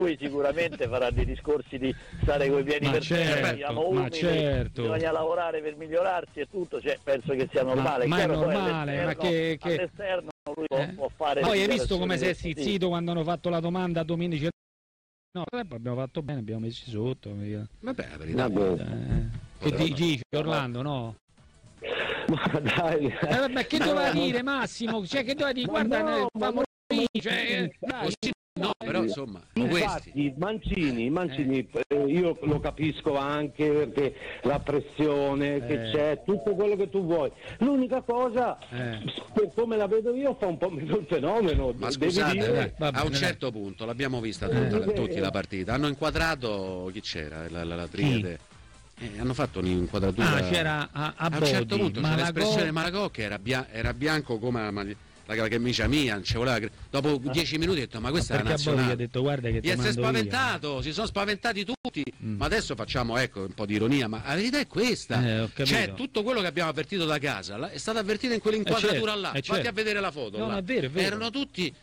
lui sicuramente farà dei discorsi di stare coi piedi per terra, siamo umili, bisogna lavorare per migliorarsi e tutto, cioè, penso che sia normale. Ma è normale, ma che all'esterno lui può fare. Poi hai visto come si è zittito quando hanno fatto la domanda a Dominici? No, abbiamo fatto bene, abbiamo messi sotto. Vabbè, la verità. Che dici, Orlando, no? Ma dai. Vabbè, che doveva dire Massimo? Cioè, che doveva dire? Guarda, no, va a morire, cioè, dai. No, però insomma, infatti Mancini, io lo capisco anche perché la pressione che c'è, tutto quello che tu vuoi. L'unica cosa, per come la vedo io, fa un po' meno il fenomeno. Ma scusate, a un certo punto l'abbiamo vista tutti la partita. Hanno inquadrato chi c'era? La triade. Hanno fatto un'inquadratura. C'era a un certo punto c'è Malagò... l'espressione Malagò che era bianco come la camicia mia, ci voleva. Dopo 10 minuti ho detto: ma questa è la nazionale. Ha detto, guarda che si è spaventato, si sono spaventati tutti. Ma adesso facciamo un po' di ironia, ma la verità è questa. Cioè, tutto quello che abbiamo avvertito da casa è stato avvertito in quell'inquadratura là. Fatti a vedere la foto. No, è vero, è vero. Erano tutti.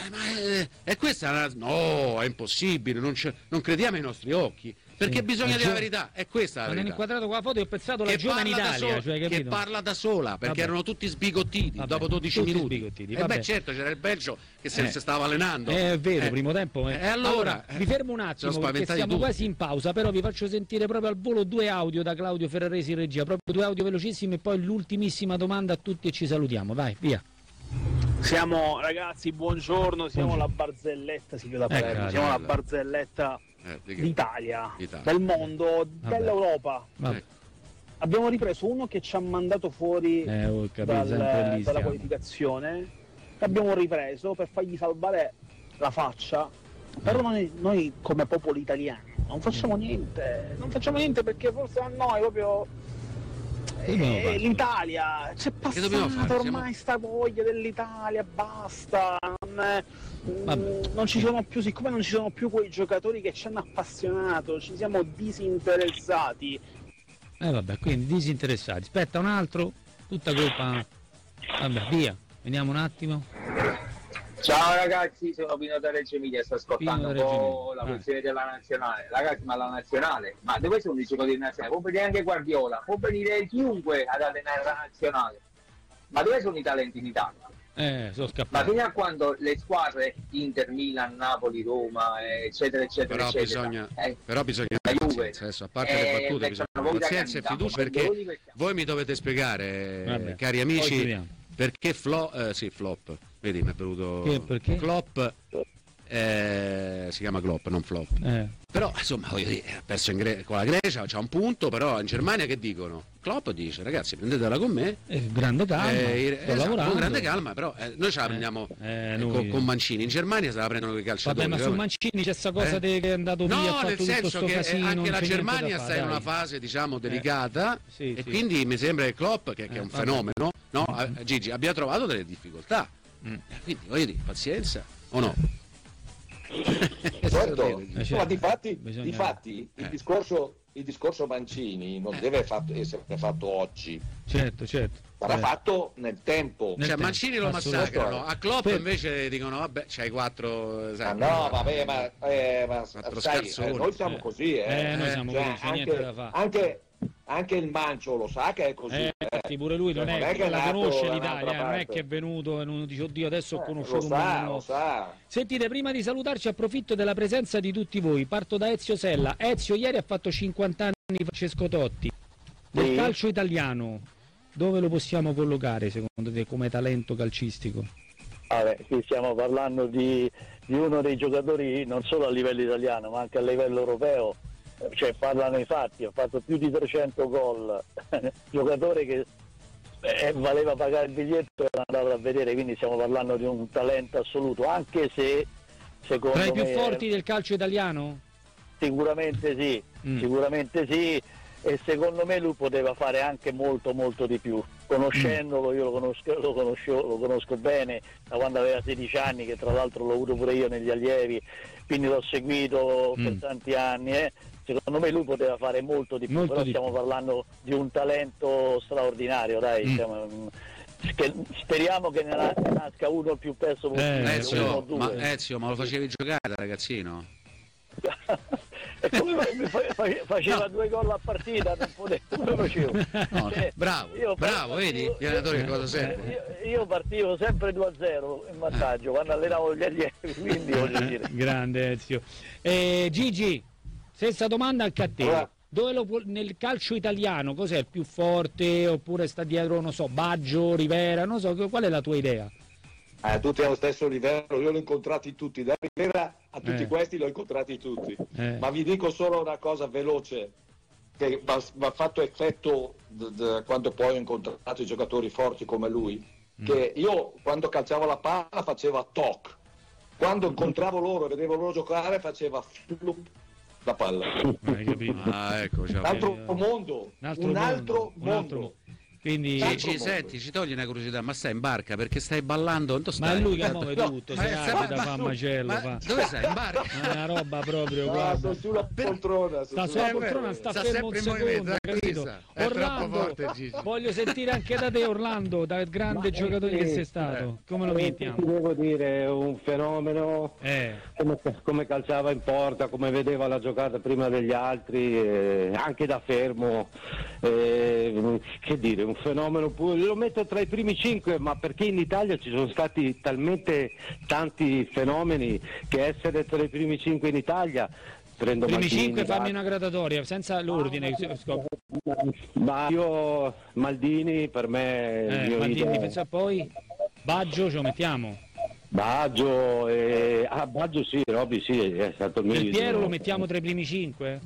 E questa no, è impossibile, non crediamo ai nostri occhi. Perché bisogna dire la verità, è questa la verità. Hanno inquadrato con la foto e ho pensato la giovane Italia, che parla da sola, perché erano tutti sbigottiti dopo 12 minuti. E certo, c'era il Belgio che si stava allenando. È vero, primo tempo. E allora vi fermo un attimo perché siamo quasi in pausa, però vi faccio sentire proprio al volo 2 audio da Claudio Ferraresi in regia, proprio 2 audio velocissimi e poi l'ultimissima domanda a tutti e ci salutiamo. Vai, via. Siamo ragazzi, buongiorno, siamo la barzelletta, siamo la barzelletta d'Italia, del mondo, dell'Europa. Abbiamo ripreso uno che ci ha mandato fuori dalla qualificazione, l'abbiamo ripreso per fargli salvare la faccia, però noi come popolo italiano non facciamo niente perché forse a noi proprio l'Italia c'è passata ormai sta voglia dell'Italia, basta, non ci sono più, siccome non ci sono più quei giocatori che ci hanno appassionato, ci siamo disinteressati. Vabbè, quindi disinteressati. Aspetta un altro, tutta colpa. Vabbè, via, veniamo un attimo. Ciao ragazzi, sono Pino da Reggio Emilia, sto ascoltando un po' la questione della nazionale. Ragazzi, ma la nazionale, ma dove sono i giocatori nazionali? Può venire anche Guardiola, può venire chiunque ad allenare la nazionale, ma dove sono i talenti in Italia? Sono scappato. Ma fino a quando le squadre Inter, Milan, Napoli, Roma, eccetera, eccetera, però bisogna la Juve, adesso, a parte le battute, bisogna pazienza e fiducia, perché voi mi dovete spiegare, cari amici, perché flop. Vedi, mi è venuto perché? Klopp, si chiama Klopp, non flop. Però insomma, voglio dire, ha perso con la Grecia, c'ha un punto, però in Germania che dicono? Klopp dice: ragazzi, prendetela con me, grande calma, con grande calma, però noi ce la prendiamo con Mancini. In Germania se la prendono con i calciatori. Vabbè, ma su Mancini c'è sta cosa che è andato via, no, nel senso che anche la Germania sta in una fase, diciamo, delicata, quindi mi sembra che Klopp, che è un fenomeno, no? Gigi, abbia trovato delle difficoltà. Quindi voglio dire, pazienza o no? Certo, ma difatti il discorso Mancini non deve essere fatto oggi. Certo. Sarà fatto nel tempo. Mancini lo massacrano, a Klopp invece dicono vabbè, c'hai 4. No, vabbè, ma sai, noi siamo così, noi siamo così, c'è niente da fare. Anche il Mancio lo sa che è così. Infatti pure lui non è che la conosce l'Italia, non è che è venuto e non dice oddio adesso ho conosciuto lo sa. Sentite, prima di salutarci approfitto della presenza di tutti voi, parto da Ezio Sella. Ezio ieri ha fatto 50 anni Francesco Totti. Nel calcio italiano dove lo possiamo collocare secondo te come talento calcistico? Qui stiamo parlando di uno dei giocatori non solo a livello italiano ma anche a livello europeo. Cioè parlano i fatti, ha fatto più di 300 gol, giocatore che valeva pagare il biglietto e andato a vedere, quindi stiamo parlando di un talento assoluto, anche se secondo me... Tra i più forti del calcio italiano? Sicuramente sì, e secondo me lui poteva fare anche molto di più. Conoscendolo, io lo conosco bene da quando aveva 16 anni, che tra l'altro l'ho avuto pure io negli allievi, quindi l'ho seguito per tanti anni. Secondo me lui poteva fare molto di più, però stiamo parlando di un talento straordinario, dai. Speriamo che ne nasca uno il più presto possibile. Ma lo facevi giocare da ragazzino? E come faceva 2 gol a partita, non potevo, come facevo? No, bravo, vedi gli allenatori che cosa sente? Io partivo sempre 2-0 in vantaggio quando allenavo gli allievi, quindi voglio dire. Grande Ezio. Gigi, stessa domanda anche a te. Nel calcio italiano cos'è il più forte, oppure sta dietro, non so, Baggio, Rivera, non so, qual è la tua idea? Tutti allo stesso livello, io l'ho incontrati tutti, da Rivera a tutti questi l'ho incontrati tutti, ma vi dico solo una cosa veloce che mi ha fatto effetto quando poi ho incontrato i giocatori forti come lui, che io quando calciavo la palla faceva toc, quando incontravo loro e vedevo loro giocare faceva flup la palla. Ecco, un altro mondo. Quindi senti, ci togli una curiosità, ma stai in barca perché stai ballando? Ma è lui che muove tutto, fa macello. Dove stai? In barca? È una roba proprio, guarda. Sto sulla poltrona. Sta sulla poltrona, sta fermo un secondo, capito? Orlando, voglio sentire anche da te, Orlando, da grande giocatore che sei stato. Come lo mettiamo? Devo dire, un fenomeno, come calciava in porta, come vedeva la giocata prima degli altri, anche da fermo, che dire, un fenomeno pure. Lo metto tra i primi 5, ma perché in Italia ci sono stati talmente tanti fenomeni che essere tra i primi 5 in Italia prendo primi Maldini, 5, fammi una gradatoria senza l'ordine. ma io Maldini per me Maldini, pensa poi Baggio ce lo mettiamo. Baggio sì, Robby sì, è stato il mio Del Piero lo mettiamo tra i primi 5?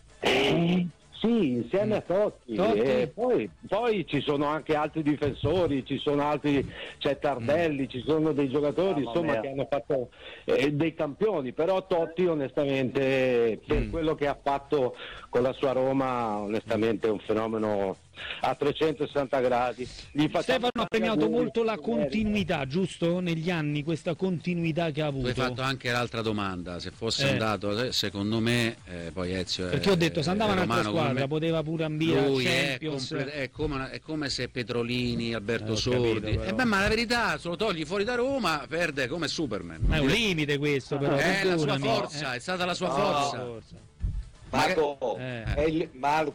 Sì, insieme a Totti. E poi ci sono anche altri difensori, ci sono altri, c'è Tardelli, ci sono dei giocatori che hanno fatto dei campioni, però Totti onestamente per quello che ha fatto con la sua Roma onestamente è un fenomeno a 360 gradi. Stefano ha premiato molto la continuità, giusto? Negli anni questa continuità che ha avuto. Tu hai fatto anche l'altra domanda, se fosse andato secondo me poi Ezio perché ho detto se andava in un'altra squadra poteva pure ambire lui Champions. È come se Petrolini, Alberto Sordi ma la verità se lo togli fuori da Roma perde come Superman. Ma è un limite questo però, è la sua forza, è stata la sua forza. Marco, è il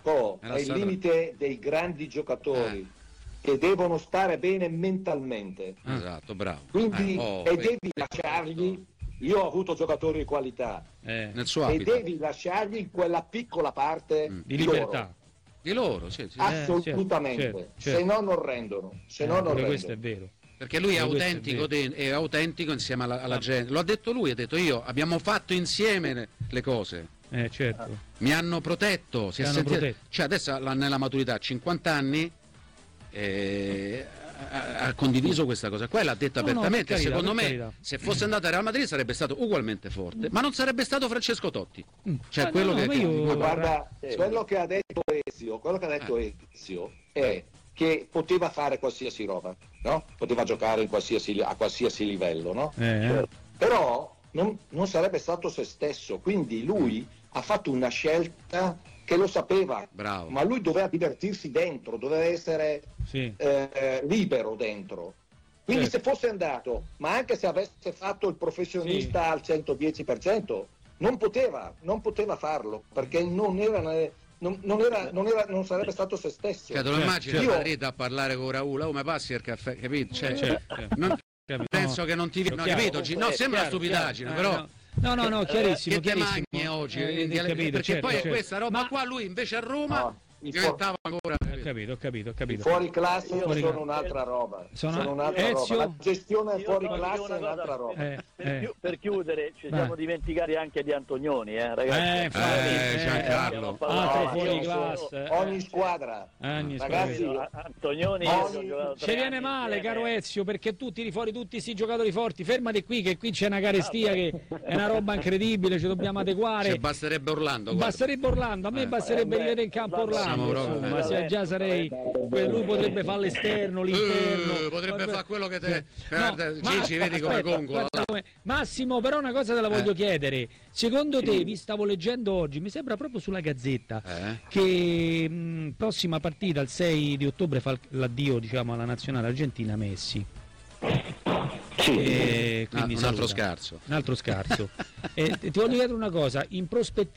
limite dei grandi giocatori che devono stare bene mentalmente. Esatto, bravo. Quindi devi lasciargli. Io ho avuto giocatori di qualità nel suo e devi lasciargli quella piccola parte di libertà. Di loro, sì. Assolutamente. Se no non rendono. Questo è vero. Perché lui è autentico insieme alla gente. Lo ha detto lui, ha detto io, abbiamo fatto insieme le cose. Certo. Mi hanno protetto, protetto. Cioè adesso nella maturità 50 anni ha condiviso questa cosa qua e l'ha detta apertamente. Secondo me se fosse andato a Real Madrid sarebbe stato ugualmente forte, ma non sarebbe stato Francesco Totti. Cioè quello che ha detto Ezio è che poteva fare qualsiasi roba, no? Poteva giocare a qualsiasi livello, no? Però non sarebbe stato se stesso, quindi lui ha fatto una scelta che lo sapeva. Bravo. Ma lui doveva divertirsi dentro, doveva essere libero dentro. Quindi se fosse andato, ma anche se avesse fatto il professionista al 110%, non poteva farlo, perché non sarebbe stato se stesso. Cioè, te lo immagini a Madrid a parlare con Raul, come passi il caffè, capito? Penso che non ti capito? No, sembra una stupidaggine, però. No, chiarissimo. Che te magni oggi? Perché poi questa roba qua lui invece a Roma diventava ancora. Ho capito. Fuori classe sono un'altra roba. La gestione fuori classe è un'altra roba. Per chiudere, ci siamo dimenticati anche di Antonioni, ragazzi. Giancarlo. Fuori classe. Ogni squadra. Ragazzi, Antonioni ci viene male, caro Ezio, perché tu tiri fuori tutti questi giocatori forti. Fermati qui, che qui c'è una carestia che è una roba incredibile, ci dobbiamo adeguare. Basterebbe Orlando. A me basterebbe vedere in campo Orlando. Ma se già sarei, lui potrebbe fare l'esterno, l'interno, potrebbe fare quello che te. Gigi, vedi come congola. Massimo, però una cosa te la voglio chiedere. Secondo te, vi stavo leggendo oggi, mi sembra proprio sulla Gazzetta, che prossima partita, il 6 di ottobre, fa l'addio, diciamo, alla nazionale argentina Messi. un altro scarso. Un altro scarso. Ti voglio chiedere una cosa, in prospettiva